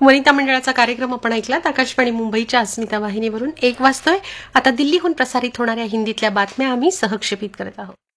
वनिता मंडळाचा कार्यक्रम आपण ऐकलात आकाशवाणी मुंबईच्या अस्मिता वाहिनीवरून. 1 वाजतोय. आता दिल्लीहून प्रसारित होणाऱ्या हिंदीतल्या बातम्या आम्ही सहक्षेपित करत आहोत.